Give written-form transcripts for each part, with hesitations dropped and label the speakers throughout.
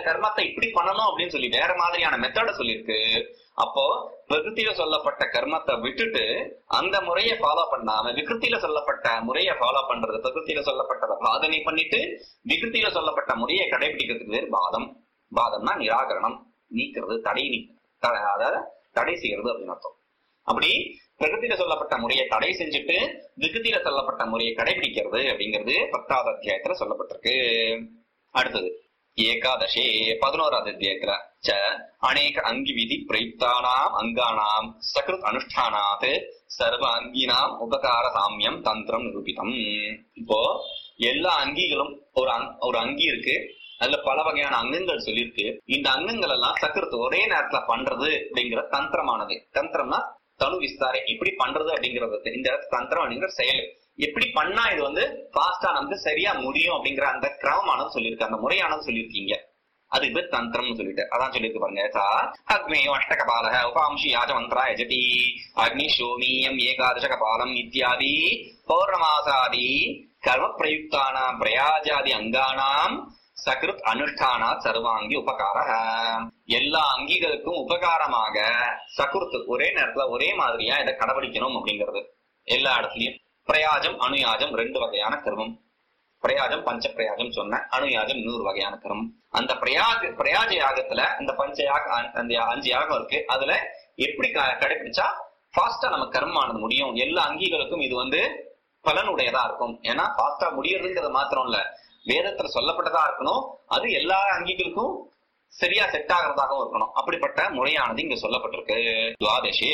Speaker 1: கர்மத்தை இப்படி பண்ணணும் அப்படின்னு சொல்லி வேற மாதிரியான மெத்தட சொல்லியிருக்கு. அப்போ பிரகிருத்தில சொல்லப்பட்ட கர்மத்தை விட்டுட்டு அந்த முறையை ஃபாலோ பண்ணாம விகிருத்தில சொல்லப்பட்ட முறையை ஃபாலோ பண்றது, பிரகிருத்தில சொல்லப்பட்டதை பாதனை பண்ணிட்டு விகிருத்தில சொல்லப்பட்ட முறையை கடைபிடிக்கிறதுக்கு பேர் பாதம். பாதம்னா நிராகரணம், நீக்கிறது, அதாவது தடை செய்யறது அப்படின்னு அர்த்தம். அப்படி பிரகிருத்தில சொல்லப்பட்ட முறையை தடை செஞ்சுட்டு விகிருத்தில சொல்லப்பட்ட முறையை கடைபிடிக்கிறது அப்படிங்கிறது 10வது அத்தியாயத்துல சொல்லப்பட்டிருக்கு. அடுத்தது ஏகாதசே 11வது அத்தியாயத்துல அநேக அங்கி விதி பிரயுக்தானாம் அங்கானாம் சகிருத் அனுஷ்டானாத் சர்வ அங்கினாம் உபகார சாமியம் தந்திரம் நிரூபிதம். இப்போ எல்லா அங்கிகளும் ஒரு அங்கி இருக்கு, அதுல பல வகையான அங்கங்கள் சொல்லியிருக்கு. இந்த அங்கங்கள் எல்லாம் சக்கரத்து ஒரே நேரத்துல பண்றது அப்படிங்கிற தந்திரமானது. தந்திரம்னா தனு விஸ்தாரை எப்படி பண்றது அப்படிங்கறது. இந்த தந்திரம் அப்படிங்கிற செயல் எப்படி பண்ணா இது பாஸ்டா நமக்கு சரியா முடியும் அப்படிங்கிற அந்த கிரமமானது சொல்லியிருக்கு, அந்த முறையானது சொல்லியிருக்கீங்க. அதுக்கு பேர் தந்திரம்னு சொல்லிட்டு அதான் சொல்லியிருக்கு பாருங்க. அக்னேயோ அஷ்டகபாலக உபாம்சி யாஜமந்திரா யஜதி அக்னி சோமியம் ஏகாதச கபாலம் இத்தியாதி பௌர்ணமாசாதி கர்ம பிரயுக்தானாம் பிரயாஜாதி அங்கானாம் சகிருத் அனுஷ்டானா சர்வாங்கி உபகார. எல்லா அங்கிகளுக்கும் உபகாரமாக சகுருத்து ஒரே நேரத்துல ஒரே மாதிரியா இதை கடைபிடிக்கணும் அப்படிங்கிறது. எல்லா இடத்துலயும் பிரயாஜம் அணுயாஜம் 2 வகையான கர்மம். பிரயாஜம் பஞ்ச பிரயாஜம் சொன்ன, அணுயாஜம் 100 வகையான கர்மம். அந்த பிரயாஜ யாகத்துல இந்த பஞ்ச யாகம் அந்த 5 யாகம் இருக்கு. அதுல எப்படி கடைபிடிச்சா ஃபாஸ்டா நம்ம கர்மானது முடியும். எல்லா அங்கிகளுக்கும் இது பலனுடையதா இருக்கும். ஏன்னா ஃபாஸ்டா முடியறதுங்கிறது மாத்திரம் இல்ல, வேதத்துல சொல்லப்பட்டதா இருக்கணும், அது எல்லா அங்கிகளுக்கும் சரியா செட் ஆகிறதாகவும் இருக்கணும். அப்படிப்பட்ட முறையானது இங்க சொல்லப்பட்டிருக்கு. துவாதசே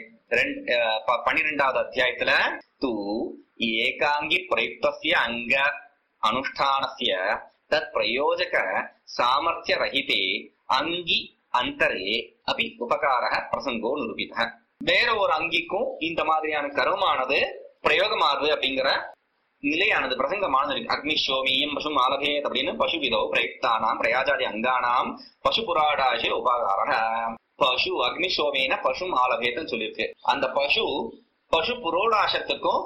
Speaker 1: 12வது அத்தியாயத்துல தூ ஏகாங்கி பிரயுக்தஸ்ய அங்க அனுஷ்டானஸ்ய தத் பிரயோஜக சாமர்த்திய ரஹிதே அங்கி அந்தரே அபி உபகார பிரசங்கோ நிரூபித. வேற ஒரு அங்கிக்கும் இந்த மாதிரியான கர்மமானது பிரயோகமானது அப்படிங்கிற நிலையானது பிரசங்கமானது இருக்கு. அக்னிஷோமியம் பசு ஆலபேத் அப்படின்னு பசுவிதோ பிரயுக்தானாம் பிரயாஜாதி அங்கானாம் பசு புராடாசே உபகார. பசு அக்னிஷோமேன பசு ஆலபேத்னு சொல்லியிருக்கு. அந்த பசு புரோடாசத்துக்கும்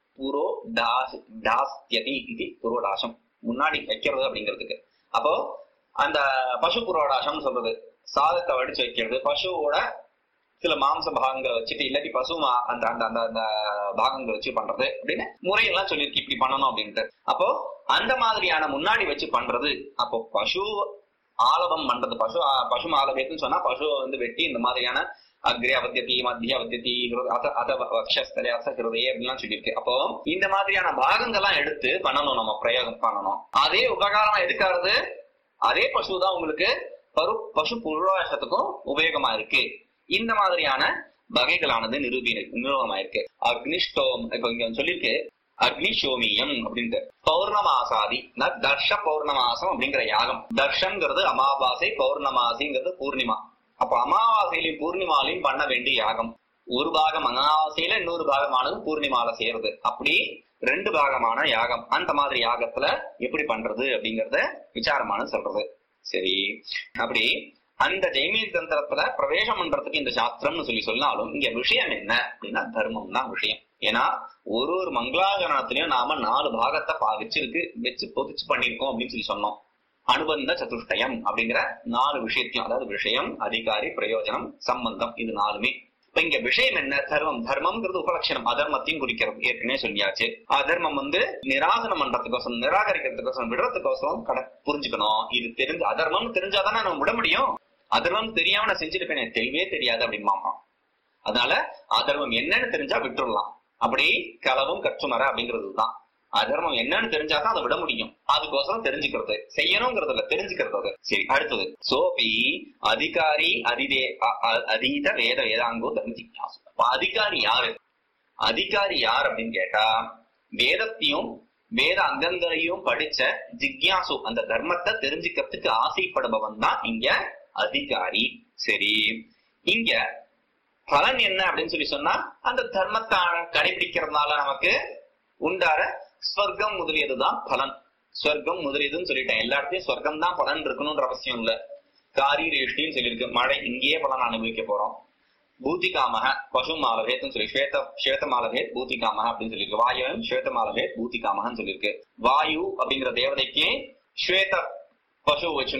Speaker 1: புரோடாஸ்யதி இது புரோடாசம் முன்னாடி வைக்கிறது அப்படிங்கிறதுக்கு. அப்போ அந்த பசு புரோடாசம் சொல்றது சாதத்தை வடிச்சு வைக்கிறது, பசுவோட சில மாம்ச பாகங்களை வச்சுட்டு இல்லாட்டி பசு அந்த அந்த அந்த அந்த பாகங்களை வச்சு பண்றது அப்படின்னு முறையெல்லாம் சொல்லியிருக்கு, இப்படி பண்ணணும் அப்படின்ட்டு. அப்போ அந்த மாதிரியான முன்னாடி வச்சு பண்றது. அப்போ பசு ஆலபம் பண்றது, பசு ஆலபேத்துன்னு சொன்னா பசுவை வெட்டி இந்த மாதிரியான அக்ரே அவத்தியதி மத்திய அவத்தியதி வக்ஷஸ்தலே அசகிருதையே அப்படின்லாம் சொல்லியிருக்கு. அப்போ இந்த மாதிரியான பாகங்கள்லாம் எடுத்து பண்ணணும், நம்ம பிரயோகம் பண்ணணும். அதே உபகாரம் எதுக்காவது அதே பசுதான் உங்களுக்கு பசு புரோஷத்துக்கும் உபயோகமா இருக்கு. இந்த மாதிரியான வகைகளானது நிரூபமாயிருக்கு. அக்னிஷ்டோம் இப்ப இங்க சொல்லியிருக்கு அக்னிஷோமியம் அப்படின்ட்டு. பௌர்ணமாசாதி தர்ஷ பௌர்ணமாசம் அப்படிங்கிற யாகம். தர்ஷங்கிறது அமாவாசை, பௌர்ணமாசிங்கிறது பூர்ணிமா. அப்ப அமாவாசையிலையும் பூர்ணிமாலையும் பண்ண வேண்டிய யாகம். ஒரு பாகம் அமாவாசையில, இன்னொரு பாகமானது பூர்ணிமால செய்யறது. அப்படி 2 பாகமான யாகம். அந்த மாதிரி யாகத்துல எப்படி பண்றது அப்படிங்கறத விசாரமான சொல்றது. சரி, அப்படி அந்த ஜெய்மீன் தந்திரத்துல பிரவேசம் பண்றதுக்கு இந்த சாஸ்திரம்னு சொன்னாலும் இங்க விஷயம் என்ன அப்படின்னா தர்மம் தான் விஷயம். ஏன்னா ஒரு மங்களாகரணத்திலயும் நாம 4 பாகத்தை வச்சு பொதிச்சு பண்ணிருக்கோம் அப்படின்னு சொன்னோம். அனுபந்த சதுஷ்டயம் அப்படிங்கிற 4 விஷயத்தையும், அதாவது விஷயம், அதிகாரி, பிரயோஜனம், சம்பந்தம், இது 4மே. இப்ப இங்க விஷயம் என்ன? தர்மம். தர்மம்ங்கிறது உபலட்சணம், அதர்மத்தையும் குறிக்கிறது. ஏற்கனவே சொல்லியாச்சு. அதர்மம் நிராசனம் பண்றதுக்கோசரம், நிராகரிக்கிறதுக்கோசரம், விடுறதுக்கோசரம் புரிஞ்சுக்கணும். இது தெரிஞ்சு அதர்மம் தெரிஞ்சாதானே நம்ம விட முடியும். அதர்மம் தெரியாம நான் செஞ்சிருப்பேன், எனக்கு தெரியவே தெரியாது அப்படிமாமா. அதனால அதர்மம் என்னன்னு தெரிஞ்சா விட்டுடலாம். அப்படி களவும் கற்றுமர அப்படிங்கிறதுதான். அதர்மம் என்னன்னு தெரிஞ்சாதான் அதை விட முடியும். அதுக்கோசரம் தெரிஞ்சுக்கிறது, செய்யணுங்கிறதுல தெரிஞ்சுக்கிறது. சரி, அடுத்தது சோபி அதிகாரி அதீத வேத வேதாங்கோ தர்ம ஜிக்ஞாசு. அதிகாரி யாரு? அதிகாரி யார் அப்படின்னு கேட்டா வேதத்தையும் வேத அங்கங்களையும் படிச்ச ஜிக்யாசு, அந்த தர்மத்தை தெரிஞ்சுக்கிறதுக்கு ஆசைப்படுபவன் தான் இங்க அதிகாரி. சரி, இங்க பலன் என்ன அப்படின்னு சொன்னா அந்த தர்மத்தை கடைபிடிக்கிறதுனால நமக்கு உண்டார ஸ்வர்க்கம் முதலியதுதான் பலன். ஸ்வர்க்கம் முதலியதுன்னு சொல்லிட்டேன். எல்லா இடத்தையும் ஸ்வர்க்கம் தான் பலன் இருக்கணும்ன்ற அவசியம் இல்ல. காரீரேஷ்டின்னு சொல்லியிருக்கு, மழை இங்கேயே பலன் அனுபவிக்க போறோம். பூத்திகாமக பசுமாலபேத்னு சொல்லி ஸ்வேதமாலபேத் பூத்திகாமக அப்படின்னு சொல்லியிருக்கு. வாயுவும் ஸ்வேதமாலபேத் பூத்திகாமகன்னு சொல்லியிருக்கு. வாயு அப்படிங்கிற தேவதைக்கு ஸ்வேத பசு வச்சுண்டு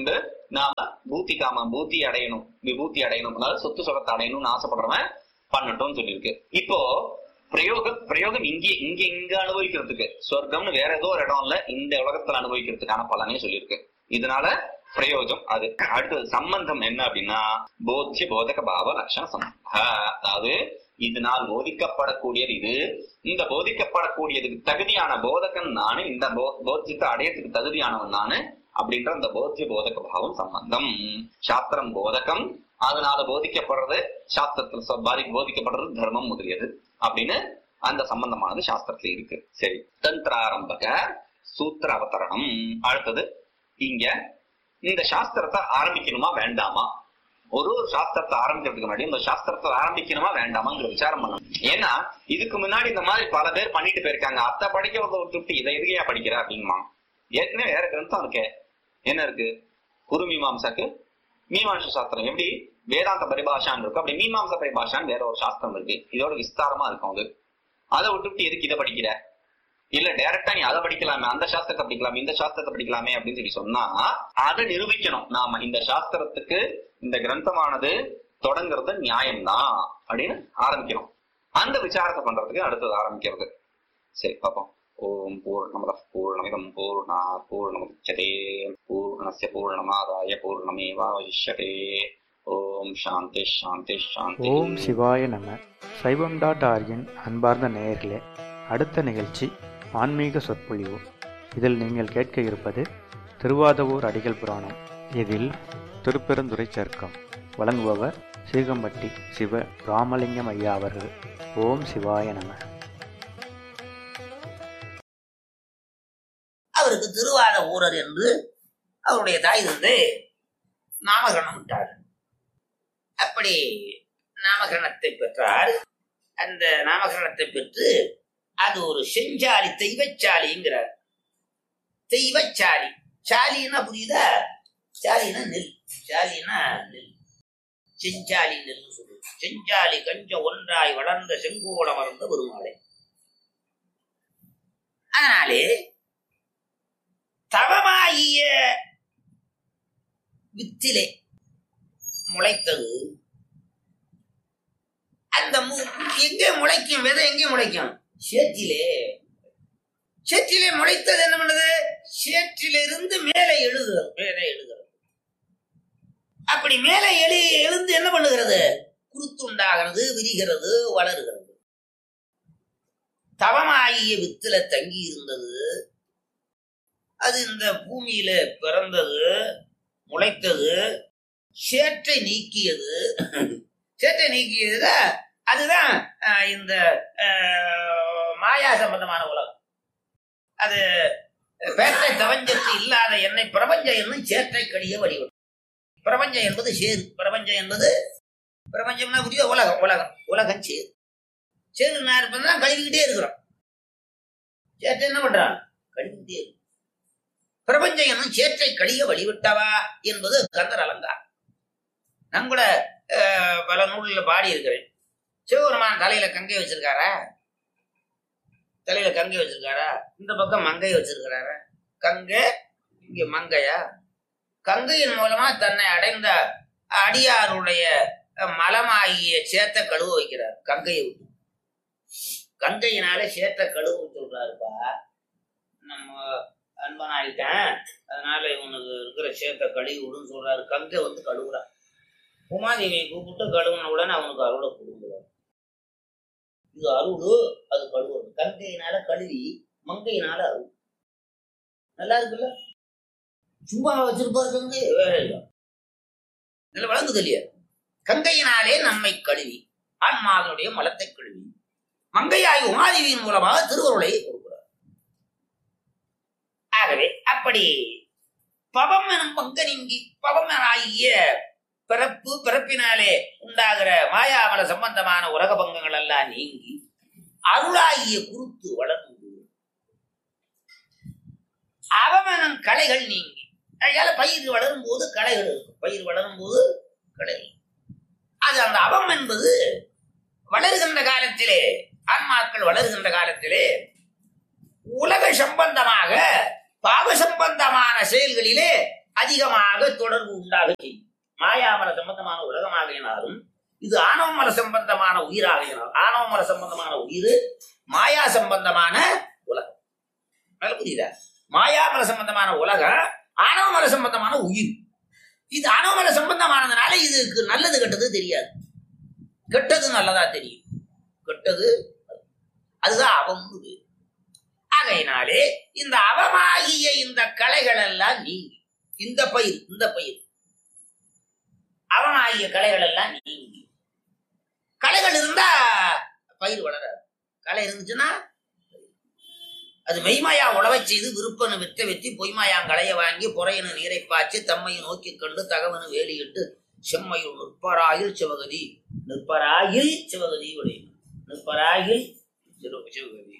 Speaker 1: நாம பூத்தி காமம் பூத்தி அடையணும், விபூத்தி அடையணும், அதாவது சொத்து சுகத்தை அடையணும்னு ஆசைப்படுறவன் பண்ணட்டும் சொல்லியிருக்கு. இப்போ பிரயோகம் இங்க அனுபவிக்கிறதுக்கு, சொர்க்கம்னு வேற ஏதோ ஒரு இடம் இல்ல, இந்த உலகத்துல அனுபவிக்கிறதுக்கான பலனே சொல்லியிருக்கு. இதனால பிரயோஜம் அது. அடுத்தது சம்பந்தம் என்ன அப்படின்னா போத்திய போதக பாவ லட்சண சம்பந்த. அதாவது இதனால் போதிக்கப்படக்கூடியது இது, இந்த போதிக்கப்படக்கூடியதுக்கு தகுதியான போதகன் நானு, இந்த போத்தியத்தை அடையத்துக்கு தகுதியானவன் நானு அப்படின்ற அந்த போத்திய போதக பாவம் சம்பந்தம். சாஸ்திரம் போதகம், அதனால போதிக்கப்படுறது சாஸ்திரத்துல போதிக்கப்படுறது தர்மம் முதலியது அப்படின்னு அந்த சம்பந்தமானது சாஸ்திரத்துல இருக்கு. சரி, தந்திராரம்பக சூத்திர அவதரணம். அடுத்தது இங்க இந்த சாஸ்திரத்தை ஆரம்பிக்கணுமா வேண்டாமா, ஒரு சாஸ்திரத்தை ஆரம்பிக்கிறதுக்கு முன்னாடி இந்த சாஸ்திரத்தை ஆரம்பிக்கணுமா வேண்டாமாங்கிற விசாரம் பண்ணணும். ஏன்னா இதுக்கு முன்னாடி இந்த மாதிரி பல பேர் பண்ணிட்டு போயிருக்காங்க. அத்தை படிக்கிறத விட்டு இதை எதுக்கையா படிக்கிற அப்படிங்குமா. ஏற்கனவே வேற கிரந்தம் இருக்கு. என்ன இருக்கு? குரு மீமாம்சாக்கு மீமாம்ச சாஸ்திரம் எப்படி வேதாந்த பரிபாஷான் இருக்கு, அப்படி மீமாம்ச பரிபாஷான் வேற ஒரு சாஸ்திரம் இருக்கு, இதோட விஸ்தாரமா இருக்கும். அது அதை விட்டுவிட்டு எதுக்கு இதை படிக்கிற, இல்ல டைரக்டா நீ அதை படிக்கலாமே, அந்த சாஸ்திரத்தை படிக்கலாமே, இந்த சாஸ்திரத்தை படிக்கலாமே அப்படின்னு சொல்லி சொன்னா அதை நிரூபிக்கணும். நாம இந்த சாஸ்திரத்துக்கு இந்த கிரந்தமானது தொடங்குறது நியாயம்தான் அப்படின்னு ஆரம்பிக்கணும். அந்த விசாரத்தை பண்றதுக்கு அடுத்தது ஆரம்பிக்கிறது. சரி பார்ப்போம். ஓம் பூர்ணமத பூர்ணமிதம் பூர்ணாத் பூர்ணமுதச்யதே பூர்ணஸ்ய பூர்ணமாதாய பூர்ணமேவாவசிஷ்யதே. ஓம் சாந்தி சாந்தி சாந்தி.
Speaker 2: ஓம் சிவாய நம. சைவம்.org-இன் அன்பார்ந்த நேயர்களே, அடுத்த நிகழ்ச்சி ஆன்மீக சொற்பொழிவு. இதில் நீங்கள் கேட்க இருப்பது திருவாதவூர் அடிகள் புராணம். இதில் திருப்பெருந்துறை சர்க்கம் வழங்குபவர் சீகம்பட்டி சிவ ராமலிங்கம் ஐயா அவர்கள். ஓம் சிவாய நம.
Speaker 3: அவருக்கு திருவாத ஊரர் என்று அவருடைய தாய் தந்தை நாமகரணம் விட்டார். அப்படி நாமகரணத்தை பெற்றார். அந்த நாமகரணத்தை பெற்று அது ஒரு செஞ்சாலி, தெய்வச்சாலிங்கிறார். தெய்வச்சாலி, சாலின்னா புரியுதா? சாலினா நெல், சாலினா நெல், செஞ்சாலி நெல் சொல்லு. செஞ்சாலி கஞ்ச ஒன்றாய் வளர்ந்த செங்கோட மறந்த பெருமாளே. அதனாலே தவமாகிய வித்திலே முளைத்தது. அந்த எங்கே முளைக்கும்? விதை எங்கே முளைக்கும்? சேற்றிலே. சேற்றிலே முளைத்தது என்ன பண்ணுது? சேற்றிலிருந்து மேலே எழுதுகிறது, மேலே எழுதுகிறது. அப்படி மேலே எழுந்து என்ன பண்ணுகிறது? குருத்துண்டாகிறது, விரிகிறது, வளருகிறது. தவமாகிய வித்துல தங்கி இருந்தது. அது இந்த பூமியில பிறந்தது, முளைத்தது, சேற்றை நீக்கியது. சேற்றை நீக்கியது அதுதான் இந்த மாயா சம்பந்தமான உலகம். அது பேட்டை தவஞ்சத்து இல்லாத என்னை பிரபஞ்சம் என்னும் சேற்றை கழிய வடிவம். பிரபஞ்சம் என்பது சேரு. பிரபஞ்சம் என்பது பிரபஞ்சம்னா புரிய உலகம். உலகம் உலகம் சேரு. சேரு நான் இருப்பதான் கழுவிக்கிட்டே இருக்கிறோம். சேற்றை என்ன பண்றான்? கழுவிக்கிட்டே இருக்கு. பிரபஞ்சம் என்னும் சேற்றை கழிய வழிவிட்டவா என்பது கந்தர் அலங்காரம். நான் கூட பல நூல்ல பாடி இருக்கிறேன். சிவபெருமான் தலையில கங்கை வச்சிருக்காரா? தலையில கங்கை வச்சிருக்காரா? இந்த பக்கம் மங்கை வச்சிருக்கிறாரா? கங்கை இங்க மங்கையா? கங்கையின் மூலமா தன்னை அடைந்த அடியாருடைய மலமாகிய சேத்த கழுவ வைக்கிறார். கங்கையை விட்டு கங்கையினால சேத்த கழுவ சொல்றாருப்பா. நம்ம அன்பனாயிட்டேன், அதனால இவனுக்கு இருக்கிற சேத்த கழுவி விடுன்னு சொல்றாரு. கங்கை வந்து கழுவுறான். உமாதேவியை கூப்பிட்டு கழுவுன உடனே அவனுக்கு அருளை கொடுக்குறார். இது அருள், அது கழுவுறது. கங்கையினால கழுவி, மங்கையினால அருள். நல்லா இருக்குல்ல? சும்மா வச்சிருப்பாரு கங்கை, வேற இல்லை. நல்ல வழங்குது இல்லையா? கங்கையினாலே நம்மை கழுவி, ஆன்மாவினுடைய மலத்தை கழுவி, மங்கையாய் உமாதேவியின் மூலமாக திருவருளை கொடுக்கிறார். ஆகவே அப்படி பவம் எனும் பங்க நீங்கி, பவம் ஆகிய பிறப்பு, பிறப்பினாலே உண்டாகிற மாயாமல சம்பந்தமான உலக பங்கங்கள் எல்லாம் நீங்கி அருளாகிய குருத்து வளர்ந்து அவமனும் கலைகள் நீங்கி. அதனால பயிர் வளரும் போது கலைகள் இருக்கும். பயிர் வளரும் போது கலைகள். அது அந்த அவம் என்பது வளருகின்ற காலத்திலே, ஆன்மாக்கள் வளருகின்ற காலத்திலே உலக சம்பந்தமாக பாவ சம்பந்தமான செயல்களிலே அதிகமாக தொடர்பு உண்டாக செய்யும். மாயாமல சம்பந்தமான உலகமாகினாலும் இது ஆணவமல சம்பந்தமான உயிராகினாலும் ஆணவமல சம்பந்தமான உயிர் மாயா சம்பந்தமான உலகம். நல்லா புரியுதா? மாயாமல சம்பந்தமான உலகம், ஆணவமல சம்பந்தமான உயிர். இது ஆணவமல சம்பந்தமானதுனால இதுக்கு நல்லது கெட்டது தெரியாது, கெட்டது நல்லதா தெரியும். கெட்டது அதுதான் அவம். ஆகையினாலே இந்த அவமாகிய இந்த கலைகள் எல்லாம் நீங்கி, இந்த பயிர் அவமாகிய கலைகள் எல்லாம் நீங்கி. கலைகள் இருந்தா பயிர் வளராது. கலை இருந்துச்சுன்னா அது மெய்மாயா உழவை செய்து விருப்பனு வித்த வெத்தி பொய்மாயாங் களைய வாங்கி பொறையனு நீரை பாய்ச்சி தம்மையை நோக்கி கண்டு தகவனு வேலியிட்டு செம்மையுள் நிற்பராயில் சிவகதி உடைய நிற்பராயில் சிவகதி.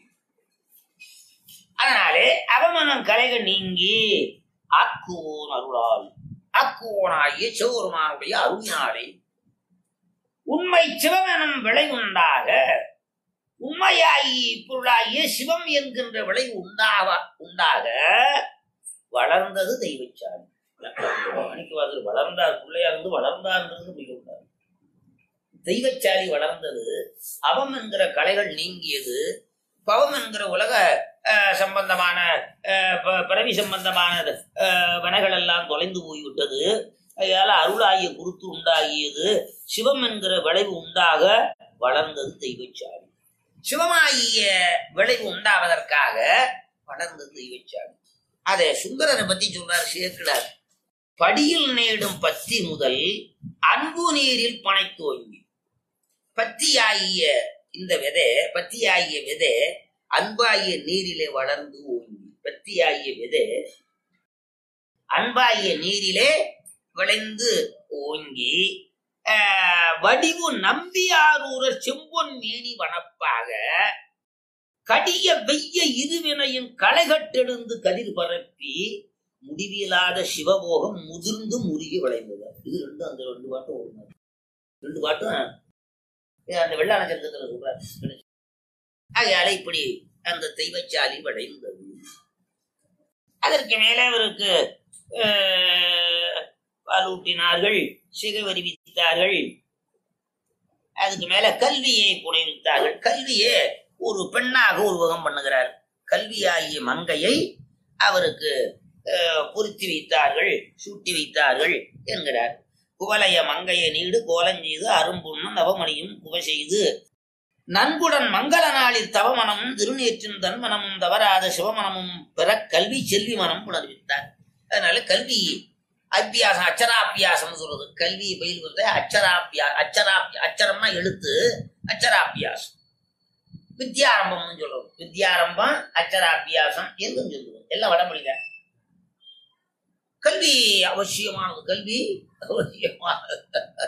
Speaker 3: அதனாலே அவமனம் கலைகள் நீங்கி ஆக்குவோன் அருளால் ஆக்குவோனாகிய சிவபெருமானுடைய அருளினாலே உண்மை சிவமெனும் விளை உண்டாக, உண்மையாகி பொருளாகிய சிவம் என்கின்ற விளைவு உண்டாக வளர்ந்தது தெய்வச்சாலி. வளர்ந்தார் பிள்ளையார் வளர்ந்தார்ன்றது மிக உண்டார். தெய்வச்சாலி வளர்ந்தது. அவம் என்கிற கலைகள் நீங்கியது. பவம் என்கிற உலக சம்பந்தமான பிறவி சம்பந்தமான வனைகள் எல்லாம் தொலைந்து போய்விட்டது. அதனால அருளாகிய குருத்து உண்டாகியது. சிவம் என்கிற விளைவு உண்டாக வளர்ந்தது தெய்வச்சாலி. சிவமாகிய விளைவு உண்டாவதற்காக வளர்ந்தது தெய்வச்சாலி. அதை சுந்தரனை பத்தி சொல்றார் சேர்க்கிறார். படியில் நேடும் பத்தி முதல் அன்பு நீரில் பனை தோங்கி. பத்தியாகிய இந்த பத்தியாகிய விதை அன்பாகிய நீரிலே வளர்ந்து ஓங்கி. பத்தியாகிய விதை அன்பாகிய நீரிலே விளைந்து ஓங்கி வடிவு நம்பியாரூர செம்பொன் மேனி வனப்பாக கடிய வெய்ய இருவினையின் களைகட்டெழுந்து கதிர் பரப்பி முடிவில்லாத சிவபோகம் முதிர்ந்து முருகி விளைந்தது. இது அந்த ரெண்டு பாட்டும் ஒரு ரெண்டு பாட்டும் அந்த வெள்ளாள சங்கத்துல சொல்றாரு. ஆகையால இப்படி அந்த தெய்வச்சாலி விளைந்தது. அதற்கு மேலே அவருக்கு பாலூட்டினார்கள், சிகை விரிவித்தார்கள். அதுக்கு மேல கல்வியை புனைவித்தார்கள். கல்வியை ஒரு பெண்ணாக உருவகம் பண்ணுகிறார். கல்வியாகிய மங்கையை அவருக்கு பொருத்தி வைத்தார்கள், சூட்டி வைத்தார்கள் என்கிறார். குவலைய மங்கையை நீடு கோலஞ்செய்து அரும்புண்ணும் நவமணியும் குவ செய்து நன்குடன் மங்கள நாளில் தவமனமும் திருநேற்றின் தன்மனமும் தவறாத சிவமனமும் பெற கல்வி செல்வி மனம் புணர்வித்தார். அதனால கல்வி அபியாசம், அச்சராபியாசம் சொல்றது. கல்வி பயில்வது அச்சரம்னா எழுத்து, அச்சராபியாசம். வித்யாரம்பம்னு சொல்றது. வித்யாரம்பம் அச்சராபியாசம் என்றும் சொல்லுவோம். எல்லாம் வடமொழிதான். கல்வி அவசியமானது. கல்வி அவசியமானது.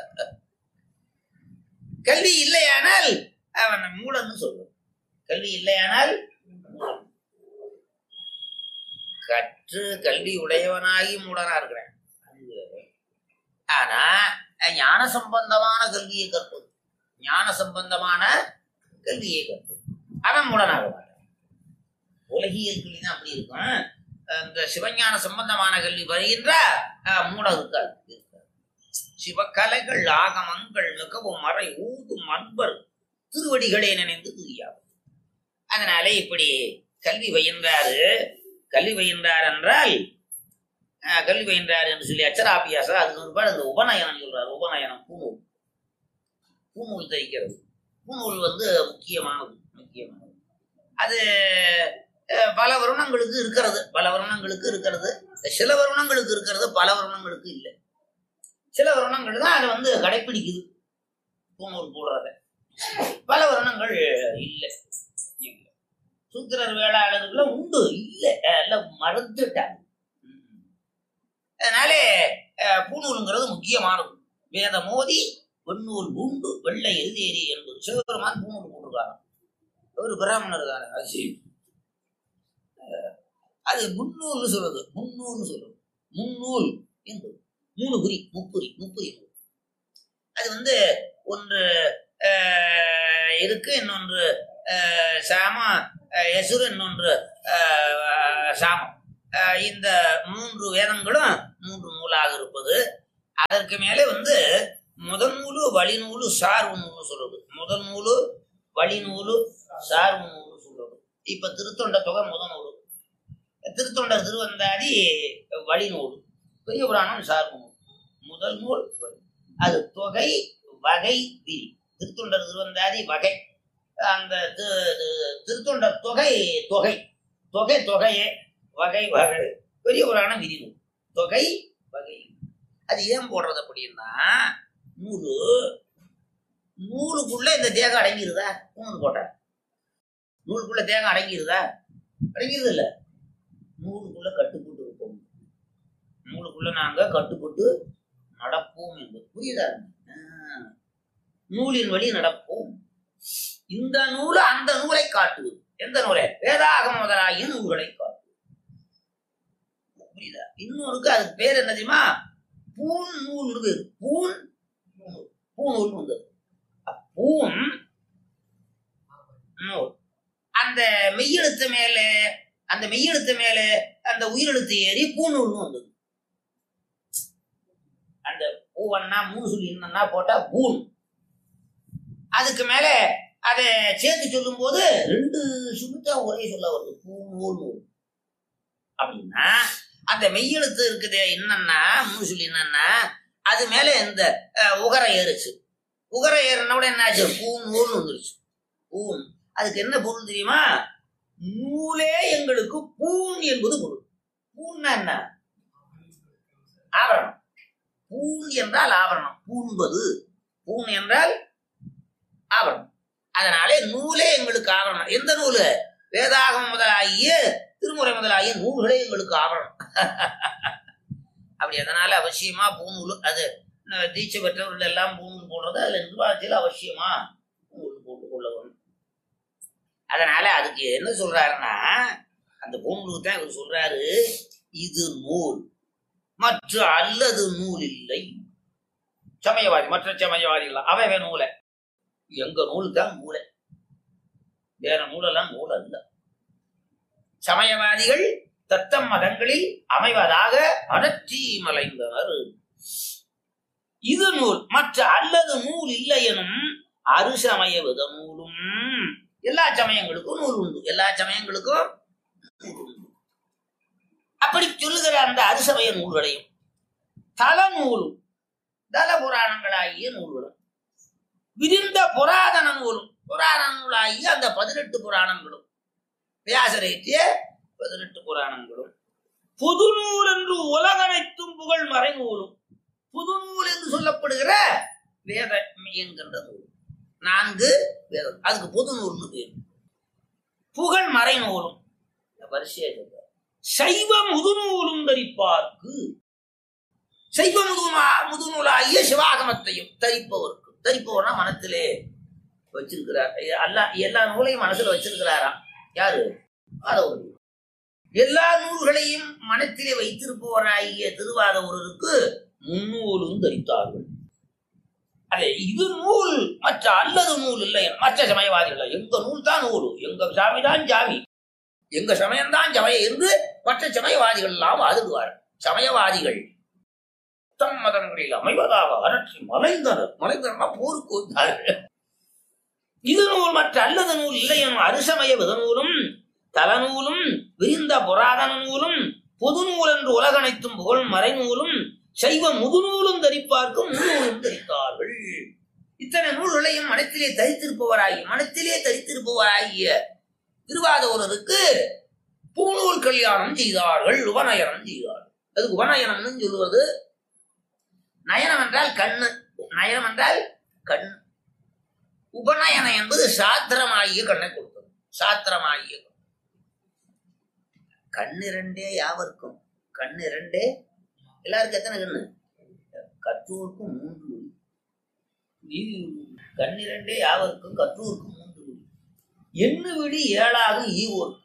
Speaker 3: கல்வி இல்லையானால் அவன் மூலன்னு சொல்லுவோம். கல்வி இல்லையானால் கற்று கல்வி உடையவனாகி மூடனா இருக்கிறேன். ஆனா ஞான சம்பந்தமான கல்வியை கற்பது, ஞான சம்பந்தமான கல்வியை கற்பது அவன் மூடனாக மாட்டான். உலகியல் கல்விதான் அப்படி இருக்கும். இந்த சிவஞான சம்பந்தமான கல்வி வருகின்ற மூடம் இருக்காது. சிவக்கலைகள் ஆகமங்கள் மிகவும் மறை ஊதும் அன்பர் திருவடிகளே நினைந்து துதியாகும். அதனாலே இப்படி கல்வி பயின்றாரு. கல்வி பயின்றார் என்றால் கல்வி பயின்றார் என்று சொல்லி அச்சராபியாசம். அதுக்கு ஒருபாடு அந்த உபநயனம் சொல்றாரு. உபநயனம் பூநூல், பூநூல் தைக்கிறது. பூநூல் முக்கியமானது. அது பல வருணங்களுக்கு இருக்கிறது, பல வருணங்களுக்கு இருக்கிறது. சில வருணங்களுக்கு இருக்கிறது, பல வருணங்களுக்கு இல்லை. சில வருணங்கள் தான் அதை கடைப்பிடிக்குது பூநூல் போடுறத. பல வருணங்கள் இல்லை. சூத்திரர் வேளாளர்கள உண்டு, இல்லை, எல்லாம் மறந்துட்டாங்க. அதனாலே பூநூலுங்கிறது முக்கியமானது. வேத மோதி வெண்ணூல் பூண்டு வெள்ளை எழுதேறி என்பது சிவபெருமான் பூநூல் போட்டிருக்காங்க. ஒரு பிராமணர் தானே. அது சரி, அது முன்னூல்னு சொல்றது. முன்னூல்னு சொல்றது. முன்னூல் என்பது மூணு குறி, முப்புரி நூல். அது ஒன்று இருக்கு, இன்னொன்று சாம யசுர், இன்னொன்று சாமம். இந்த மூன்று வேதங்களும் மூன்று நூலாக இருப்பது. அதற்கு மேலே முதல் நூலு வழிநூலு சார்பு நூலு சொல்றது. முதல் நூலு வழிநூலு சார்பு நூலு சொல்றது. இப்ப திருத்தொண்ட தொகை முதல் நூலு, திருத்தொண்டர் திருவந்தாதி வழிநூலு, பெரிய புராணம் சார்பு நூல். முதல் நூல் அது தொகை வகை விரி. திருத்தொண்டர் திருவந்தாதி வகை, அந்த திருத்தொண்டர் தொகை தொகை தொகை தொகையே வகை வகை, பெரிய புராணம் விரி நூல். தொகை வகை அது ஏன் போடுறது அப்படின்னா, நூலுக்குள்ள இந்த தேகம் அடங்கிருதா? நூல் போட்ட நூலுக்குள்ள தேகம் அடங்கிருதா? அடங்கிருது இல்ல. நூலுக்குள்ள கட்டுப்பட்டு இருப்போம், நூலுக்குள்ள நாங்க கட்டுப்பட்டு நடப்போம் என்று புரியுதா? நூலின் வழி நடப்போம். இந்த நூல் அந்த நூலை காட்டுவது. எந்த நூலை? வேதாகம முதலாகிய நூல்களை காட்டுவது. புரியுதா? இன்னொருக்கு அதுக்கு பேர் என்ன தெரியுமா? பூன் நூல் பேரு. பூன் பூநூல் வந்தது. பூன் நூல் அந்த மெய்யெழுத்து மேல, அந்த மெய்யெழுத்து மேல அந்த உயிரெழுத்து ஏறி பூநூல்னு வந்தது. அந்த பூவன்னா மூணு சொல்லி என்னன்னா போட்டா பூன். அதுக்கு மேல அதை சேர்த்து சொல்லும் போது ரெண்டு சுமித்தான் ஒரே சொல்ல வருது, பூநூல் நூல் அப்படின்னா. அந்த மெய்யெழுத்து இருக்குது என்னன்னா மூணு சொல்லி என்னன்னா, அது மேல இந்த உகரை ஏறுச்சு. உகரை ஏறினோட என்னாச்சு? பூநூல்னு வந்துருச்சு. பூன் அதுக்கு என்ன பொருள் தெரியுமா? நூலே எங்களுக்கு பூன் என்பது பொருள். பூன்னா என்ன? ஆவரணம். பூன் என்றால் ஆவரணம். பூன்பது, பூன் என்றால் ஆவரணம். அதனாலே நூலே எங்களுக்கு ஆவரணம். எந்த நூலு? வேதாகம் முதலாகிய திருமுறை முதலாகிய நூல்களே எங்களுக்கு ஆவரணம். அப்படி அதனால அவசியமா பூநூல். அது தீட்சை பெற்றவர்கள் எல்லாம் பூநூல் போடுறது. அதுல நிர்வாகத்தில் அவசியமா பூநூல் போட்டுக் கொள்ளவும். அதனால அதுக்கு என்ன சொல்றாருன்னா, அந்த பூநூலுக்கு தான் இவர் சொல்றாரு, இது நூல் மற்ற அல்லது நூல் இல்லை. சமயவாதி மற்ற சமயவாதிகள் அவன் நூலை, எங்க நூல் தான் நூலை, வேற நூலெல்லாம் நூல் அல்ல. சமயவாதிகள் தத்தம் மதங்களில் அமைவதாக அடற்றி மலைந்தனர். இது நூல் மற்ற அல்லது நூல் இல்லை எனும் அருசமய வித நூலும். எல்லா சமயங்களுக்கும் நூல் உண்டு, எல்லா சமயங்களுக்கும் நூல் உண்டு. அப்படி சொல்லுகிற அந்த அருசமய நூல்களையும் தல நூலும் தல புராணங்களாகிய நூல்களும் விரிந்த புராதன நூலும் புராண நூலாகிய அந்த 18 புராணங்களும் வியாசரேற்றிய 18 புராணங்களும் புதுநூல் என்று உலகனைத்தும் புகழ் மறைநூலும். புதுநூல் என்று சொல்லப்படுகிற வேத என்கின்ற நூல் 4 வேதம், அதுக்கு புதுநூல்னு பேர். புகழ் மறைநூலும் வரிசையா சொல்ற. சைவ முதுநூலும் தரிப்பார்க்கு, சைவ முதுநூலாகிய சிவாகமத்தையும் தரிப்பவருக்கு. தரிப்பவர்னா மனத்திலே வச்சிருக்கிறார். எல்லா நூலையும் மனசுல வச்சிருக்கிறாராம். யாரு? எல்லா நூல்களையும் மனத்திலே வைத்திருப்பவராகிய திருவாதவருக்கு முன்னூலும் தரித்தார்கள். அதே இது நூல் மற்ற அல்லது நூல் இல்லை. மற்ற சமயவாதிகள் எங்க நூல் தான் நூல், எங்க சாமி தான் சாமி, எங்க சமயம்தான் சமயம் என்று மற்ற சமயவாதிகள் எல்லாம் வாதிடுவார். சமயவாதிகள் தம் மதங்களில் அமைவதாக அரற்றி மலைந்தனர். மலைந்தனா போருக்கு வந்தார்கள். இது நூல் மற்ற அல்லது நூல் இல்லை எனும் அருசமய விதநூலும் தலநூலும் விரிந்த புராதன நூலும் பொதுநூல் என்று உலகனைத்தும் புகழ் மறைநூலும் சைவ முதுநூலும் தரிப்பார்க்கும் முன்னூலும் தரித்தார்கள். இத்தனை நூல்களையும் மனத்திலே தரித்திருப்பவராகிய திருவாதூரருக்கு பூநூல் கல்யாணம் செய்தார்கள், உபநயனம் செய்தார்கள். அது உபநயனம்னு சொல்லுவது. நயனம் என்றால் கண்ணு, நயனம் என்றால் கண். உபநயனம் என்பது சாத்திரமாகிய கண்ணை கொடுப்பது. சாத்திரமாகிய கண்ணிரண்டே யாவர்க்கும். கண்ணிரண்டே எல்லாருக்கும் எத்தனை கண்ணு? கற்றோருக்கும் 3 விழி. கண்ணிரண்டே யாவர்க்கும் கற்றோருக்கும் 3 விழி. எண்ணு விழி 7 ஈவோருக்கு.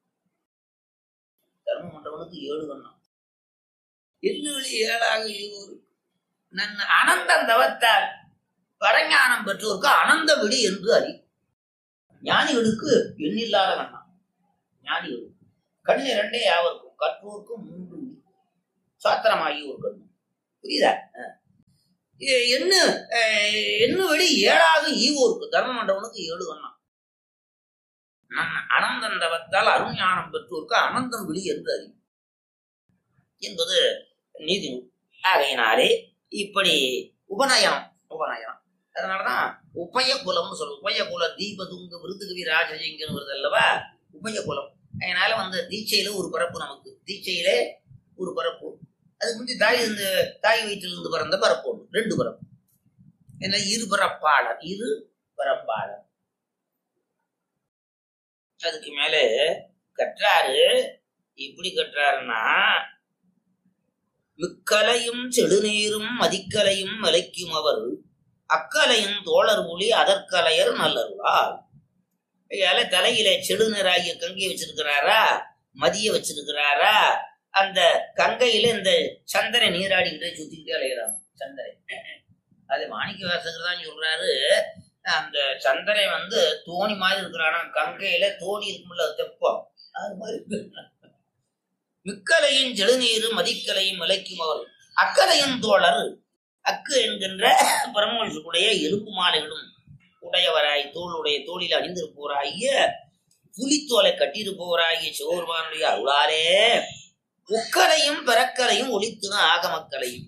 Speaker 3: தர்மம் பண்றவனுக்கு 7 கண்ணம். எண்ணு விழி 7 ஈவோருக்கு. அனந்தம் தவத்தால் பரஞானம் பெற்றோருக்கு அனந்த விழி என்று அறி. ஞானிகளுக்கு எண்ணில்லாத கண்ணம். ஞானிகளுக்கு கண்ணிரண்டே யாவர்க்கும் கற்றோருக்கும் 3 விழி. சாத்திரமாகி ஒரு கண்ணு. புரியுதா? என்ன என்ன வழி 7வது ஈவோருக்கு தர்ம மண்டவனுக்கு 7 கண்ணா. அனந்தந்தவத்தால் அருஞானம் பெற்றோருக்கு அனந்தம் விழி என்று அறிவு என்பது நீதி. ஆகையினாலே இப்படி உபநயனம் அதனாலதான் உபய குலம்னு சொல்லுவோம். உபய குலம் தீபதுங்க விருதுகவி ராஜஜிங்கன்னு வருது அல்லவா, உபய குலம். அதனால தீட்சையில ஒரு பரப்பு, நமக்கு தீட்சையில ஒரு பரப்பு. அதுக்கு முந்தி தாய் வயிற்றிலிருந்து பிறந்த பரப்பு ஒன்று, 2 பரப்பு. என்ன இரு பரப்பாளர். அதுக்கு மேல கற்றாரு. எப்படி கற்றாருன்னா, மிக்கலையும் செடுநீரும் மதிக்கலையும் மலைக்கும் அவர் அக்கலையும் தோழர் ஒளி அதற்கலையர் நல்லருளார். தலையில செடுநீராகிய கங்கையை வச்சிருக்கிறாரா, மதிய வச்சிருக்கிறாரா. அந்த கங்கையில இந்த சந்திரை நீராடிக்கிட்டே சுத்திக்கிட்டே அலைகிறாங்க. சந்திரை அது மாணிக்க வாசகர் தான் சொல்றாரு. அந்த சந்திரை தோணி மாதிரி இருக்கிறானா, கங்கையில தோணி இருக்கும்ல தெப்பம், அது மாதிரி. மிக்கலையும் செடுநீரும் மதிக்கலையும் விளைக்கும் அவர் அக்கலையும் தோழர். அக்கு என்கின்ற பரமேஸ்வருடைய எலும்பு மாலைகளும் உடையவராய், தோளில் அணிந்திருப்பவராகிய புலித்தோலை கட்டியிருப்பவராகிய சிவபெருமானுடைய அருளாலே உக்கலையும் பிறக்கலையும் ஒளித்துன ஆகமக்கலையும்.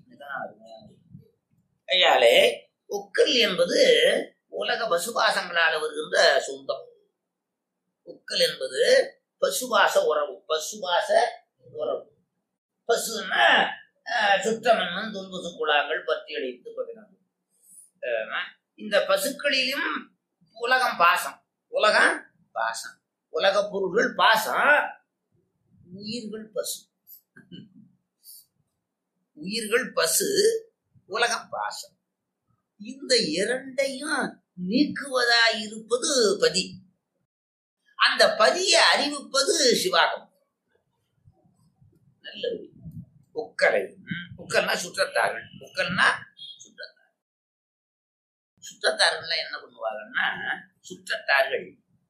Speaker 3: ஐயாலே உக்கல் என்பது உலக பசுபாசங்களால் வருகின்ற சொந்தம். உக்கல் என்பது பசுபாச உறவு. பசுன்னா சுற்றமன்னும் துன்பு குழாங்கள் பற்றி அடைத்து பகிர்ந்து. இந்த பசுக்களிலும் உலகம் பாசம். உலக பொருள்கள் பாசம், உயிர்கள் பசு, உலகம் பாசம். இந்த 2ஐயும் நீக்குவதாயிருப்பது பதி. அந்த பதியை அறிவிப்பது சிவாகம். நல்ல உக்கலை. உக்கல்னா சுற்றத்தார்கள். சுற்றத்தார்கள் என்ன பண்ணுவாங்கன்னா, சுற்றத்தார்கள்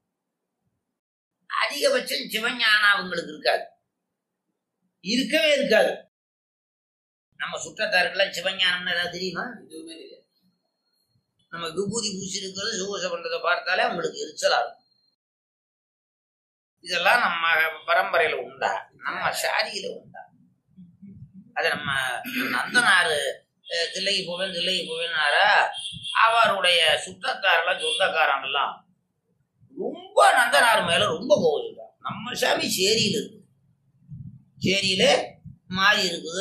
Speaker 3: அதிகபட்சம் சிவஞானம் அவங்களுக்கு இருக்கவே இருக்காது. நம்ம சுற்றத்தார்கள் சிவஞானம்னு ஏதாவது தெரியுமா? எதுவுமே தெரியாது. நம்ம விபூதி பூசி இருக்கிறது சுகோச பண்றதை பார்த்தாலே அவங்களுக்கு எரிச்சலா இருக்கும். இதெல்லாம் நம்ம பரம்பரையில உண்டா, நம்ம சாதியில உண்டா? அது நம்ம நந்தனாரு தில்லைக்கு போவேன்னாரா, அவருடைய சுற்றத்தாரெல்லாம் சொந்தக்காரங்கெல்லாம் ரொம்ப நந்தனார் மேல ரொம்ப கோவிச்சுட்டார். நம்ம சாமி சேரியில இருக்கு, சேரியில மாறி இருக்குது.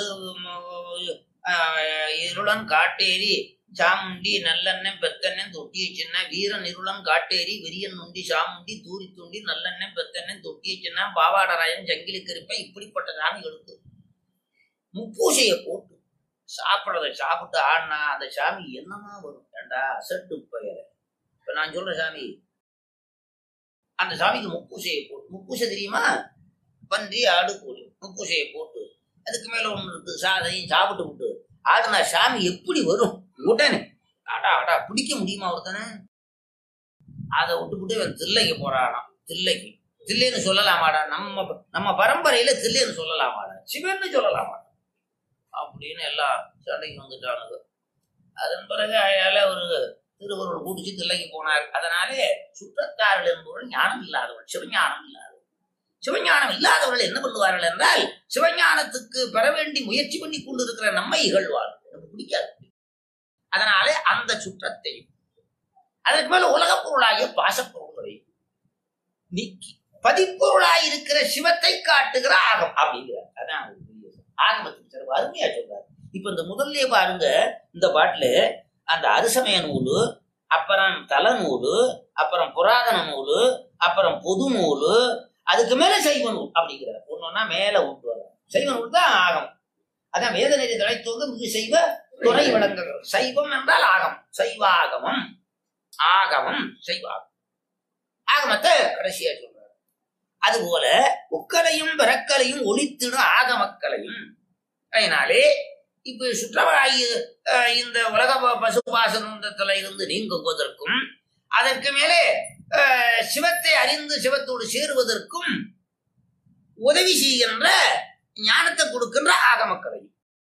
Speaker 3: இருளன் காட்டேரி சாமுண்டி நல்லெண்ணெய் பெத்தெண்ணெய் தொட்டியை சின்ன வீரன் இருளன் காட்டேரி வெறியன் நுண்டி சாமுண்டி தூரி துண்டி நல்லெண்ணெய் பெத்தெண்ணெய் தொட்டியை சின்ன பாவாடராயன் ஜங்கிலி கருப்பை. இப்படிப்பட்ட சாமிகளுக்கு முப்பூசையை போட்டு சாப்பிட்றத சாப்பிட்டு ஆடினா அந்த சாமி என்னமா வரும்? ஏண்டா அசட்டு பெயர். இப்ப நான் சொல்ற சாமி, அந்த சாமிக்கு முப்பூசையை போட்டு, முப்பூசை தெரியுமா? பன்றி ஆடு கோழி முப்பூசையை போட்டு அதுக்கு மேல ஒண்ணு இருக்கு, சாதையும் சாப்பிட்டு விட்டு ஆடுனா சாமி எப்படி வரும்? உடனே ஆடா பிடிக்க முடியுமா ஒருத்தனை? அதை விட்டுவிட்டு இவன் தில்லைக்கு போறானாம். தில்லைன்னு சொல்லலாமாடா? நம்ம பரம்பரையில தில்லைன்னு சொல்லலாமாடா? சிவன்னு சொல்லலாமாடா? அப்படின்னு எல்லாம் சண்டைக்கு வந்துட்டானுங்க. அதன் பிறகு அயால ஒரு திருவருள் குடிச்சு தில்லைக்கு போனார். அதனாலே சுற்றத்தார்கள் என்பவர்கள் ஞானம் இல்லாதவர்கள், சிவஞானம் இல்லாதவர்கள் என்ன பண்ணுவார்கள் என்றால், சிவஞானத்துக்கு பெற வேண்டி முயற்சி பண்ணி கொண்டு இருக்கிற நம்மை இகழ்வார்கள். நமக்கு பிடிக்காது. அதனாலே அந்த சுற்றத்தை அதற்கு மேல உலகப் பொருளாகிய பாசப்பொருள்களை நீக்கி பதிப்பொருளாய் இருக்கிற சிவத்தை காட்டுகிற ஆகம் அப்படிங்கிறார். அதான் ஆகமத்துக்கு சிறப்பு அருமையா சொல்றாரு. இப்ப இந்த முதல்ல பாருங்க, இந்த பாட்டுல அந்த அரிசமய நூலு, அப்புறம் தல நூலு, அப்புறம் புராதன நூலு, அப்புறம் பொது நூலு, அதுக்கு மேல சைவ நூல் அப்படிங்கிறார். ஒன்னொன்னா மேல விட்டு வர சைவ நூல் தான் ஆகம். அதான் வேத நெறி தலைத்தோங்க மிகு செய்வ துறை விளங்குகள். சைவம் என்றால் ஆகம், சைவாகமம், ஆகமம் சைவாகம். ஆகமத்தை கடைசியா சொல்றாரு. அதுபோல உக்களையும் பிறக்கலையும் ஒளித்திடும் ஆகமக்களையும். அதனாலே இப்ப சுற்றவராகி இந்த உலக பசுபாசனத்துல இருந்து நீங்குவதற்கும், அதற்கு மேலே சிவத்தை அறிந்து சிவத்தோடு சேருவதற்கும் உதவி செய்கின்ற ஞானத்தை கொடுக்கின்ற ஆகமக்கலையும்.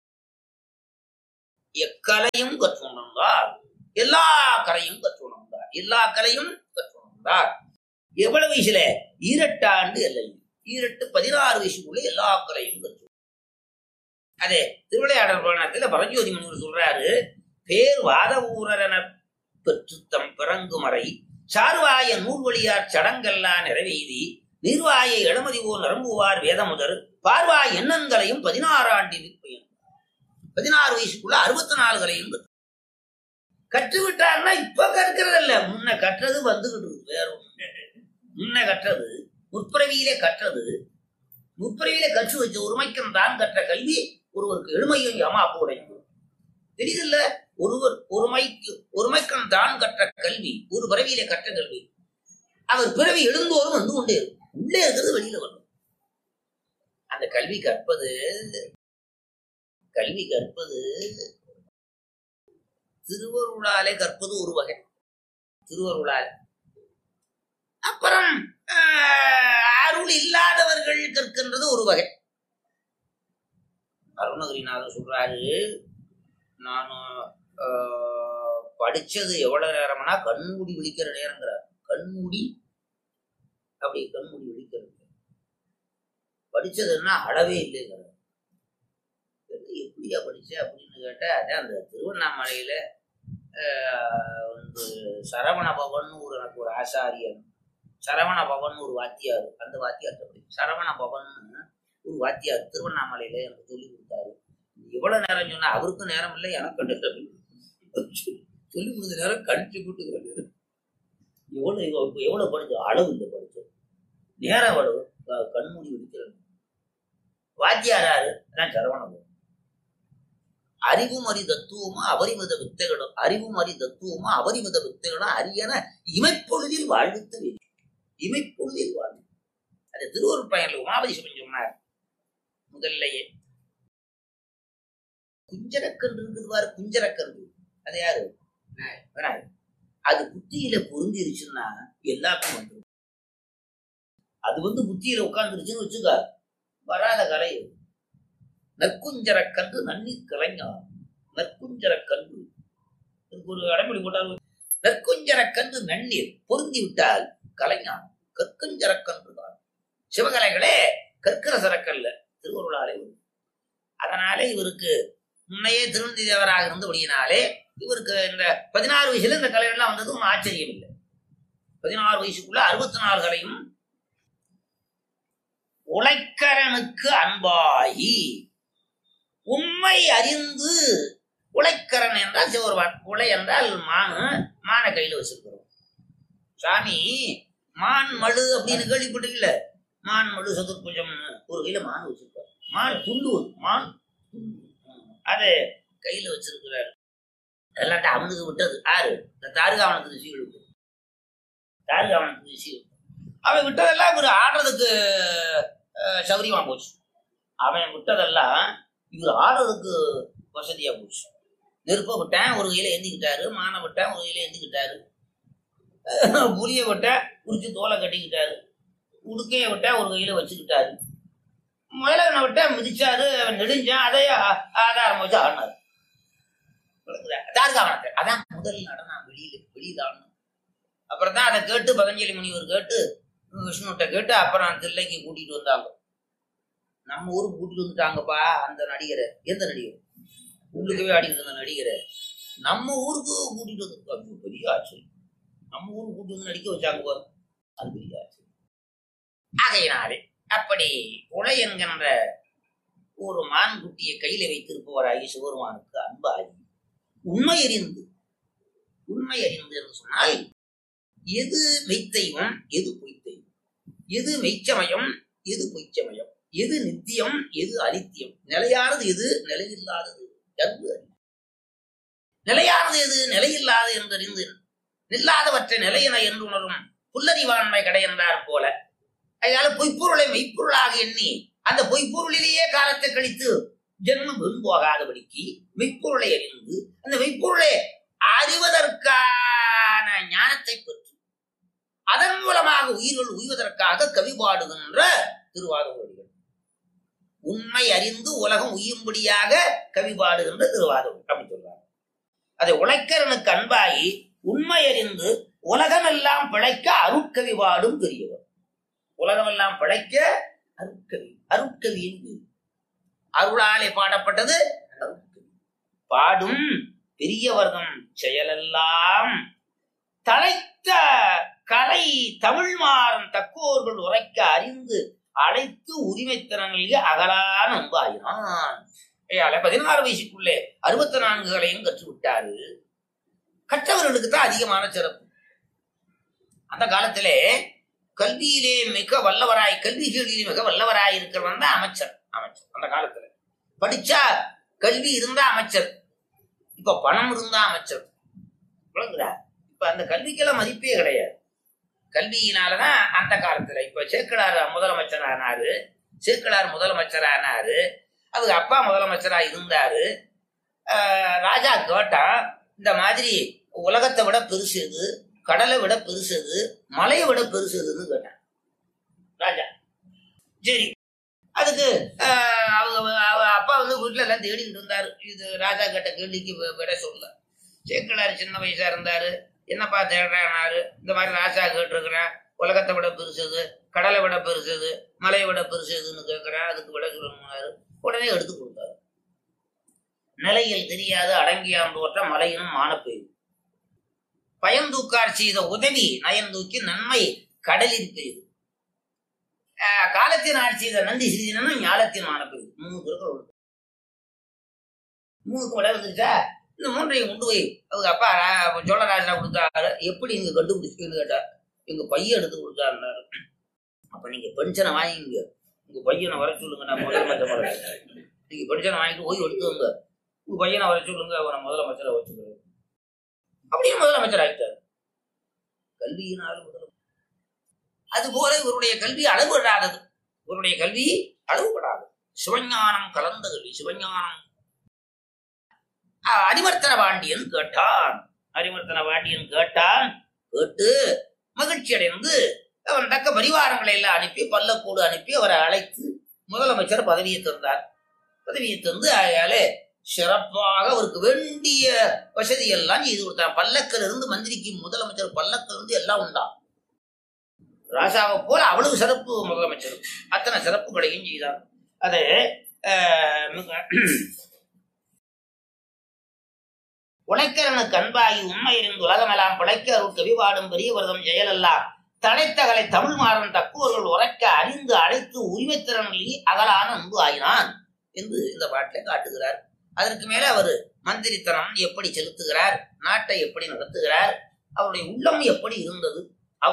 Speaker 3: எக்கலையும் கற்றுணர்ந்தார், எல்லா கலையும் கற்றுணர்ந்தார், எல்லா கலையும் கற்றுணர்ந்தார். எவ்வளவு வயசுல? 2 ஆண்டு இல்லை, 16 வயசுக்குள்ள எல்லா கலையும் கற்று. அதே திருவிளையாடல் புராணத்துல பரஞ்சோதி முனிவர் சொல்றாரு, பேர் வாத ஊரன பெற்றுத்தம் பிறங்குமறை சார்வாய நூல்வழியார் சடங்கல்லா நிறைவேதி நீர்வாயை இளமதிவோர் நரம்புவார் வேதமுதர் பார்வாய் எண்ணங்களையும் 16 ஆண்டில் 16 வயசுக்குள்ள 64 கலையும் கற்றுவிட்டார்னா இப்ப கற்கிறது இல்ல, முன்ன கற்றது வந்துகிட்டு வேற ஒண்ணு. முன்ன கற்றது முற்பிறவியிலே கற்றது, முற்பிறவியிலே கற்று வச்ச ஒருமைக்கும் தான் கற்ற கல்வி ஒருவருக்கு எளிமையும் யமாப்புடையும் தெரியுதுல்ல. ஒருவர் ஒருமைக்கும் தான் கற்ற கல்வி ஒரு பிறவியிலே கற்ற கல்வி அவர் பிறவி எழுந்தோறும் வந்து கொண்டே இருக்கும். உள்ளே இருக்கிறது வெளியில வரும். அந்த கல்வி கற்பது திருவருளாலே கற்பது ஒரு வகை, திருவருளாலே. அப்புறம் அருள் இல்லாதவர்கள் கற்கின்றது ஒரு வகை. அருணகிரிநாதர் சொல்றாரு, நான் படிச்சது எவ்வளவு நேரம்னா கண்மூடி விழிக்கிற நேரங்கிறார். கண்மூடி விழிக்கிறது படிச்சதுன்னா அளவே இல்லைங்கிறார். எப்படியா படிச்ச அப்படின்னு கேட்டா, அதான் அந்த திருவண்ணாமலையில வந்து சரவண பவன் எனக்கு ஒரு ஆசாரியன், சரவண பவன் ஒரு வாத்தியார், அந்த வாத்தியார்ட்ட படி சரவண பவன் ஒரு வாத்தியார் திருவண்ணாமலையில எனக்கு சொல்லி கொடுத்தாரு. எவ்வளவு நேரம் சொன்னா அவருக்கும் நேரம் இல்லை, எனக்கு சொல்லி கொடுத்த நேரம் கழிச்சு கூட்டுக்கிறாரு. எவ்வளவு படிச்சு அளவு இல்லை, படிச்சு நேரம் அளவு கண்மூடி விடுக்கிறது. வாத்தியாராரு அதான் சரவண பவன். அறிவும் அறி தத்துவமும் அபரிமித வித்தைகளும், அறிவும் அறி தத்துவமும் அபரிமித வித்தைகளும் அரியன இமைப்பொழுதில் வாழ்வித்து வேண்டும். இமைப்பொழுதில் வாழ்வு. அது திருவருட் பயனில் உமாபதி சிவன் சொன்னார். முதல்லையே குஞ்சரக்கன்று இருக்குதுவாரு, குஞ்சரக்கன்று அது யாரு? அது புத்தியில பொருந்திருச்சுன்னா எல்லாருக்கும் வந்துடும். அது வந்து புத்தியில உட்கார்ந்துருச்சுன்னு வச்சுக்க, வராத கலை. நற்குஞ்சரக்கன்று நன்னீர் கலைஞர், நற்குஞ்சரக்கன்று ஒரு அடைமொழி போட்டால், நற்குஞ்சரக்கன்று நன்னீர் பொருந்தி விட்டால் கலைஞர், கற்குஞ்சரக்கன்று தான். சிவகலைகளே கற்கிற சரக்கல்ல, திருவருளாலே. அதனாலே இவருக்கு முன்னையே திருநந்தி தேவராக இருந்தபடியினாலே இவருக்கு இந்த 16 வயசுல இந்த கலைகள்லாம் வந்தது ஒன்றும் ஆச்சரியம் இல்லை. 16 வயசுக்குள்ள 64 கலையும். உழைக்கரனுக்கு அன்பாகி உண்மை அறிந்து, உழைக்கரன் என்றால் சிவருவான், உலை என்றால் மானை கையில வச்சிருக்கிறோம். சாமி மான் மடு அப்படின்னு கேள்விப்பட்டீங்கல்ல, மான் மடு சதுர்புஜம் ஒரு கையில மான் வச்சிருக்காரு. மான் துண்டு, மான் அது கையில வச்சிருக்கிறாரு. எல்லாத்தையும் அவனுக்கு விட்டது யாரு? இந்த தாருகாவனத்து ரிஷிகள் விட்டு, தாருகாவனத்து ரிஷிகள் அவன் விட்டதெல்லாம் இவர் ஆடுறதுக்கு சௌரியமா போச்சு. அவன் விட்டதெல்லாம் இவர் ஆடுறதுக்கு வசதியா போச்சு. நெருப்ப விட்டேன் ஒரு கையில ஏந்திக்கிட்டாரு, மானை விட்டேன் ஒரு கையில ஏந்திக்கிட்டாரு, புளிய விட்ட குறிச்சு தோலை கட்டிக்கிட்டாரு, உடுக்கைய விட்ட ஒரு கையில வச்சுக்கிட்டாரு, முயலகனை விட்ட மிதிச்சாரு, நெடுஞ்சான், அதை ஆதாரம் வச்சு ஆடினாரு. தார்காவனத்தை அதான் முதல் நடனம், வெளியில ஆடணும். அப்புறம் தான் அதை கேட்டு பதஞ்சலி முனிவர் கேட்டு விஷ்ணுட்ட கேட்டு அப்புறம் தில்லைக்கு கூட்டிட்டு வந்தாங்க. நம்ம ஊருக்கு கூட்டிட்டு வந்துட்டாங்கப்பா அந்த நடிகரை. எந்த நடிகர்? உள்ளுக்கவே ஆடிக்கிட்டு இருந்த நடிகரை நம்ம ஊருக்கு கூட்டிட்டு வந்து, பெரிய ஆச்சரியம். நம்ம ஊருக்கு கூட்டிட்டு வந்து நடிக்க வச்சாங்க, அது பெரிய ஆச்சரியம். ஆகையினாலே அப்படி உலை என்கின்ற ஒரு மான் குட்டியை கையில வைத்திருப்பவராகி சிவருமானுக்கு அன்பாகி உண்மை அறிந்து என்று சொன்னால் எது மெய்த்தெய்வம் எது பொய்த்தெய்வம், எது மெய்ச்சமயம் எது பொய்ச்சமயம், எது நித்தியம் எது அனித்தியம், நிலையானது எது நிலையில்லாதது என்று, நிலையானது எது நிலையில்லாது என்றறிந்து நில்லாதவற்றை நிலையின என்று உணரும் புல்லறிவாண்மை கடை என்றார் போல. அதனால பொய்ப்பொருளை மெய்ப்பொருளாக எண்ணி அந்த பொய்ப்பொருளிலேயே காலத்தை கழித்து ஜென்மம் வீண் போகாதபடிக்கு மெய்ப்பொருளை அறிந்து அந்த மெய்ப்பொருளை அறிவதற்கான ஞானத்தை பெற்று அதன் மூலமாக உயிர்கள் உய்வதற்காக கவி பாடுகின்ற திருவாதூரிகள். உண்மை அறிந்து உலகம் உய்யும்படியாக கவி பாடுகின்ற திருவாதூர் அப்படி சொல்றாங்க. அதை உழைக்கரனுக்கு அன்பாகி உண்மை அறிந்து உலகமெல்லாம் பிழைக்க அருட்கவி பாடும் பெரியவர். உலகமெல்லாம் பிழைக்க அருட்கவி, அருட்கவியின் அருளாலே பாடப்பட்டது அருட்கவி. பாடும் பெரியவர்தம் செயலெல்லாம் தலைத்த கலை தமிழ் மாறும் தக்கோர்கள் உரைக்க அறிந்து அழைத்து உரிமைத்திறனில் அகலான அம்பாயினான். 16 வயசுக்குள்ளே 64 கலையும் கற்றுவிட்டாரு. கற்றவர்களுக்கு தான் அதிகமான சிறப்பு. அந்த காலத்திலே கல்வியிலே மிக வல்லவராய், கல்விகளிலே மிக வல்லவராய் இருக்கிறவன் தான் அமைச்சர். அந்த காலத்துல படிச்சா கல்வி இருந்தா அமைச்சர், இப்ப பணம் இருந்தா அமைச்சர். இப்ப அந்த கல்விக்கெல்லாம் மதிப்பே கிடையாது. கல்வியினாலதான் அந்த காலத்துல இப்ப சேக்கிழார் முதலமைச்சரானாரு, அவங்க அப்பா முதலமைச்சரா இருந்தாரு. ராஜா கேட்டா இந்த மாதிரி உலகத்தை விட பெருசு எது, கடலை விட பெருசு எது, மலையை விட பெருசு எதுன்னு கேட்டான் ராஜா. சரி, அதுக்கு அவங்க அப்பா வீட்டுல எல்லாம் தேடிக்கிட்டு இருந்தாரு. இது ராஜா கேட்ட கேள்விக்கு விட சொல்ல. சேக்கிழார் சின்ன வயசா இருந்தாரு. என்னப்பா தேடுறாரு? இந்த மாதிரி ராஜா கேட்டிருக்கிறேன், உலகத்தை விட பெருசுது, கடலை விட பெருசுது, மலையை விட பெருசுதுன்னு கேட்கிறேன், அதுக்கு விட சொல்லணும்னாரு. உடனே எடுத்து கொடுத்தாரு. நிலையில் தெரியாது அடங்கியான் தோற்ற மலையினும் மானப்பெய்து, பயந்தூக்கார் செய்த உதவி நயந்தூக்கி நன்மை கடலில் பெய்து, காலத்தின் ஆட்சி செய்த நன்றி சிறிதினும் ஞாலத்தின் மானப்பெய்து. 3 திருக்குறள். 3க்கு விட வந்துருச்சா? இந்த 3ஐயும் கொண்டு போய் அவங்க அப்பா சோழராஜா கொடுத்தாரு. எப்படி இங்க கண்டுபிடிச்சுன்னு கேட்டார். எங்க பையன் எடுத்து கொடுத்தாருன்னாரு. அப்ப நீங்க பென்ஷனை வாங்கிங்க, உங்க பையனை வர சொல்லுங்க, நான் முதலமைச்சர். நீங்க பென்ஷனை வாங்கிட்டு போய் எடுத்துவங்க, உங்க பையனை வர சொல்லுங்க, அவனை முதலமைச்சரை வச்சுக்கிறது. அப்படியே முதலமைச்சர் ஆகிட்டார். கல்வியினால் முதலமைச்சர். அது போல இவருடைய கல்வி அளவுபடாதது. சிவஞானம் கலந்த கல்வி. சிவஞானம். அரிமர்த்தன பாண்டியன் கேட்டான். கேட்டு மகிழ்ச்சி அடைந்து அவன் தக்க பரிவாரங்களை எல்லாம் அனுப்பி பல்லக்கூடு அனுப்பி அவரை அழைத்து முதலமைச்சர் பதவியை தந்தார். பதவியை தந்து ஆயாலே சிறப்பாக அவருக்கு வேண்டிய வசதி எல்லாம் செய்து கொடுத்தார். பல்லக்கில் இருந்து மந்திரிக்கு முதலமைச்சர் பல்லக்கில் இருந்து எல்லாம் உண்டா. ராசாவை போல அவ்வளவு சிறப்பு முதலமைச்சர். அத்தனை சிறப்புகளையும் செய்தார். அது உழைக்கரனுக்கு அன்பாகி உண்மை இருந்து உலகமெல்லாம் பிழைக்க அருட்கவி பாடும் பெரியவர்தம் செயலெல்லாம் தலைத்தகலை தமிழ் மாறும் தக்குவர்கள் உரைக்க அறிந்து அழைத்து உரிமைத்திறனில் அகலான அன்பு ஆயினான் என்று இந்த பாட்டில காட்டுகிறார். அதற்கு மேல அவர் மந்திரித்தனம் எப்படி செலுத்துகிறார், நாட்டை எப்படி நடத்துகிறார், அவருடைய உள்ளம் எப்படி இருந்தது,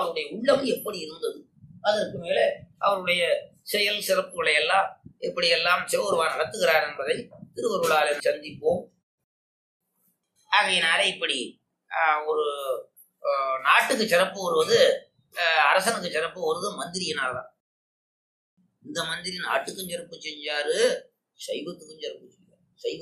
Speaker 3: அதற்கு மேல அவருடைய செயல் சிறப்புகளை எல்லாம் எப்படியெல்லாம் சிவருவா நடத்துகிறார் என்பதை திருவருளாலே சந்திப்போம். ஆகையினால இப்படி ஒரு நாட்டுக்கு சிறப்பு வருவது, அரசனுக்கு சிறப்பு வருவது மந்திரியினால்தான். இந்த மந்திரி நாட்டுக்கும் சிறப்பு செஞ்சாரு, சைவத்துக்கும் சிறப்பு செஞ்சாரு.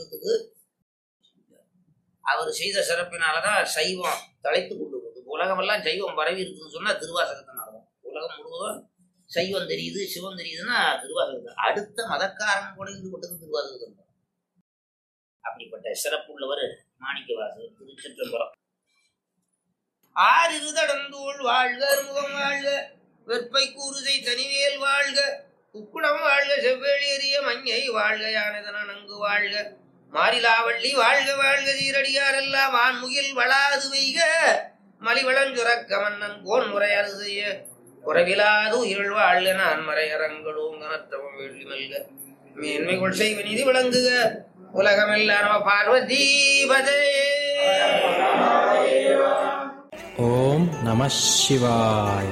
Speaker 3: அவர் செய்த சிறப்பினாலதான் சைவம் தலைத்து கொண்டு வருது. உலகமெல்லாம் சைவம் பரவி இருக்குன்னு சொன்னா திருவாசகத்தினாலதான். உலகம் முழுவதும் சைவம் தெரியுது, சிவம் தெரியுதுன்னா திருவாசகத்தான். அடுத்த மதக்காரன் கூட ஈடுபட்டது திருவாசகத்தான். அப்படிப்பட்ட சிறப்புள்ளவர் மாணிக்கவாசகர். திருச்சிற்றம்பலம். ஆறிருதடந்தோள் வாழ்க, அறுமுகம் வாழ்க, வெற்பை கூறுதை தனிவேல் வாழ்க, உக்குடம் வாழ்க, செவ்வேளி எறிய மஞ்சை வாழ்க, யானதன நன்கு வாழ்க, மாரிலாவள்ளி வாழ்க வாழ்க, சீரடியாரெல்லாம் ஆண்முகில் வளாது வைக, மலிவளஞ்சுரக்க மன்னன் கோன் முறையாறு செய்ய குறைவிலாது உயிர் வாழ்க, நான் மறையரங்களும் கனத்தவம் வெள்ளி மல்க, மேன்மைகள் செய்வ நிதி விளங்குக, உலகமெல்லாம் பார்வதி பதையே.
Speaker 4: ஓம் நம சிவாய்.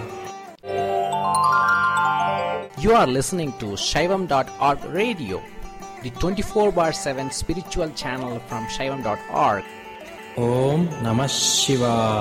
Speaker 4: You are listening to Shaivam.org radio, the 24/7 spiritual channel from Shaivam.org. Om Namah Shivaya.